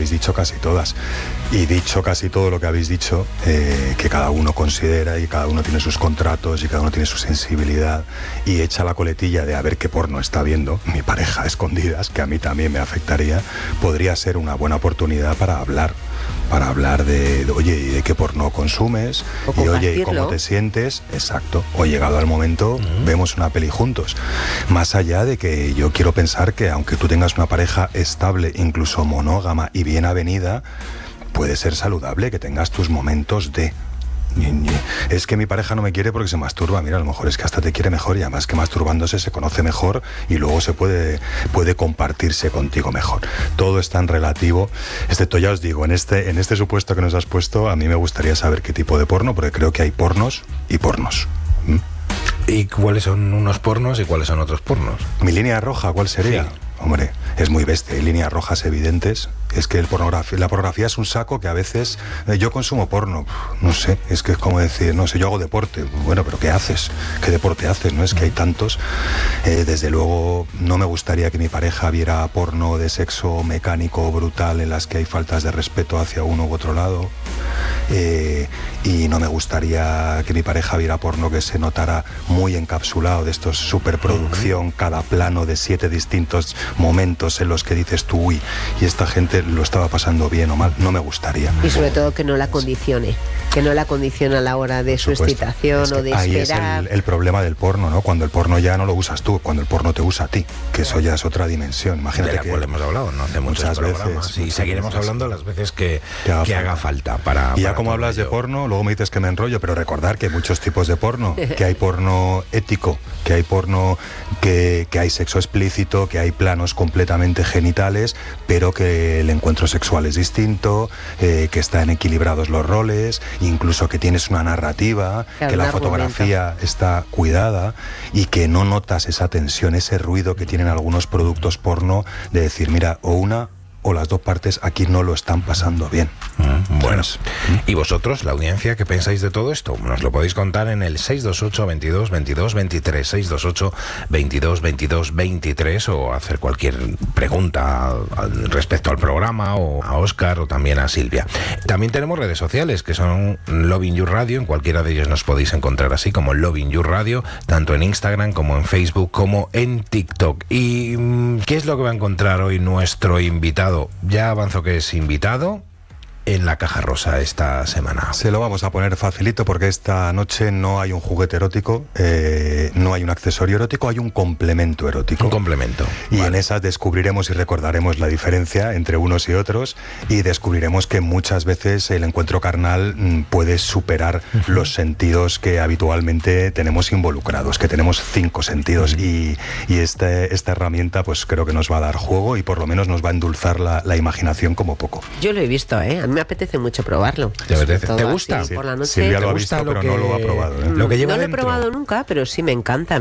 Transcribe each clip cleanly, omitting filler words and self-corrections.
habéis dicho casi todas. Y dicho casi todo lo que habéis dicho, que cada uno considera y cada uno tiene sus contratos y cada uno tiene su sensibilidad, y echa la coletilla de a ver qué porno está viendo mi pareja a escondidas, que a mí también me afectaría, podría ser una buena oportunidad para hablar de oye, ¿y de qué porno consumes? Y oye, ¿y cómo te sientes? Exacto. O llegado al momento, vemos una peli juntos. Más allá de que yo quiero pensar que aunque tú tengas una pareja estable, incluso monógama y bien avenida, puede ser saludable que tengas tus momentos de... Es que mi pareja no me quiere porque se masturba. Mira, a lo mejor es que hasta te quiere mejor, y además que masturbándose se conoce mejor y luego se puede compartirse contigo mejor. Todo es tan relativo, excepto, ya os digo, en este supuesto que nos has puesto, a mí me gustaría saber qué tipo de porno, porque creo que hay pornos y pornos. ¿Y cuáles son unos pornos y cuáles son otros pornos? Mi línea roja, ¿cuál sería? Sí. Hombre, es muy bestia, hay líneas rojas evidentes. Es que la pornografía es un saco que a veces... yo consumo porno, no sé, es que es como decir, no sé, yo hago deporte. Bueno, pero ¿qué haces? ¿Qué deporte haces? No es que hay tantos. Desde luego, no me gustaría que mi pareja viera porno de sexo mecánico brutal en las que hay faltas de respeto hacia uno u otro lado. Y no me gustaría que mi pareja viera porno que se notara muy encapsulado, de estos superproducción, cada plano de 7 distintos momentos en los que dices tú, uy, y esta gente lo estaba pasando bien o mal. No me gustaría. Y sobre todo que no la condicione, a la hora de su excitación, es que o de ahí esperar. Es el problema del porno, ¿no? Cuando el porno ya no lo usas tú, cuando el porno te usa a ti, que eso ya es otra dimensión. Imagínate, de la cual hemos hablado, no hace muchos programas, veces, y seguiremos hablando las veces que haga falta para... Y ya como hablas de porno, luego me dices que me enrollo, pero recordar que hay muchos tipos de porno, que hay porno ético, que hay porno que hay sexo explícito, que hay planos completamente genitales, pero que el encuentro sexual es distinto, que están equilibrados los roles, incluso que tienes una narrativa, que la fotografía está cuidada y que no notas esa tensión, ese ruido que tienen algunos productos porno de decir, mira, o una o las dos partes aquí no lo están pasando bien. Bueno, ¿y vosotros, la audiencia, qué pensáis de todo esto? Nos lo podéis contar en el 628 22 22 23, 628 22 22 23, o hacer cualquier pregunta respecto al programa, o a Óscar, o también a Silvia. También tenemos redes sociales, que son Lovin You Radio. En cualquiera de ellos nos podéis encontrar así, como Lovin You Radio, tanto en Instagram como en Facebook, como en TikTok. ¿Y qué es lo que va a encontrar hoy nuestro invitado? Ya avanzo que es invitado en la caja rosa esta semana. Se lo vamos a poner facilito porque esta noche no hay un juguete erótico, no hay un accesorio erótico, hay un complemento erótico. Un complemento. Y vale, en esas descubriremos y recordaremos la diferencia entre unos y otros, y descubriremos que muchas veces el encuentro carnal puede superar los sentidos que habitualmente tenemos involucrados, que tenemos 5 sentidos, y esta herramienta pues creo que nos va a dar juego y por lo menos nos va a endulzar la imaginación como poco. Yo lo he visto, a mí me apetece mucho probarlo. ¿Te gusta? Sí. Por la noche. Silvia lo ha visto, pero no lo ha probado. Lo que lleva no lo he dentro. probado nunca, pero sí me encanta.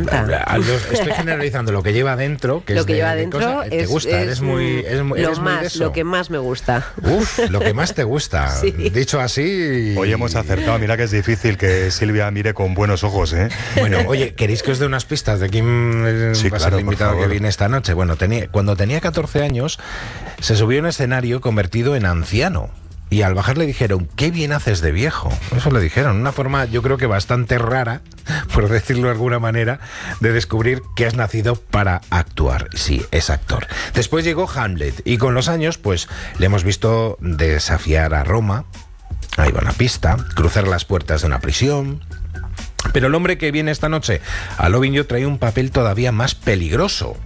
Estoy generalizando lo que lleva dentro, que lo es que de, lleva de dentro cosa, te gusta, eres muy de eso. Lo que más me gusta. Uf, lo que más te gusta. Sí. Dicho así. Hoy hemos acertado. Mira que es difícil que Silvia mire con buenos ojos, ¿eh? Bueno, oye, ¿queréis que os dé unas pistas de quién sí, va a claro, ser el invitado que viene esta noche? Bueno, cuando tenía 14 años, se subió a un escenario convertido en anciano. Y al bajar le dijeron, qué bien haces de viejo. Eso le dijeron, una forma yo creo que bastante rara, por decirlo de alguna manera, de descubrir que has nacido para actuar. Sí, es actor. Después llegó Hamlet, y con los años pues le hemos visto desafiar a Roma, ahí va una pista, cruzar las puertas de una prisión. Pero el hombre que viene esta noche a Lovin You trae un papel todavía más peligroso.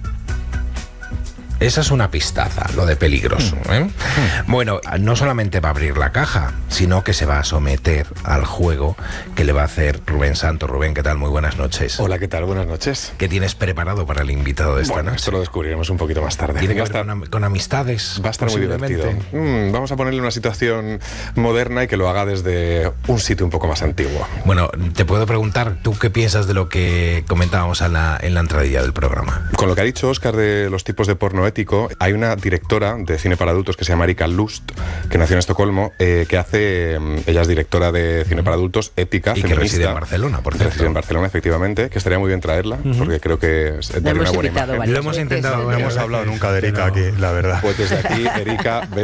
Esa es una pistaza, lo de peligroso, ¿eh? Bueno, no solamente va a abrir la caja, sino que se va a someter al juego que le va a hacer Rubén Santos. Rubén, ¿qué tal? Muy buenas noches. Hola, ¿qué tal? Buenas noches. ¿Qué tienes preparado para el invitado de esta noche? Esto lo descubriremos un poquito más tarde. ¿Tiene que ver con amistades? Va a estar muy divertido. Vamos a ponerle una situación moderna y que lo haga desde un sitio un poco más antiguo. Bueno, te puedo preguntar, ¿tú qué piensas de lo que comentábamos en la entradilla del programa? Con lo que ha dicho Óscar de los tipos de porno ético, hay una directora de cine para adultos que se llama Erika Lust, que nació en Estocolmo, que hace, ella es directora de cine para adultos, ética, y feminista. Que reside en Barcelona, por cierto. Reside en Barcelona, efectivamente, que estaría muy bien traerla, porque creo que daría una buena imagen. Lo hemos intentado, no hemos hablado nunca de Erika aquí, la verdad. Pues desde aquí, Erika,